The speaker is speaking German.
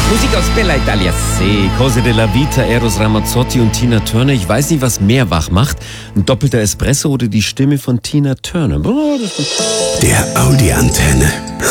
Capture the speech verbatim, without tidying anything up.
Musik aus Bella Italia C, Cose della Vita, Eros Ramazzotti und Tina Turner. Ich weiß nicht, was mehr wach macht. Ein doppelter Espresso oder die Stimme von Tina Turner. Oh, das Der Audi-Antenne.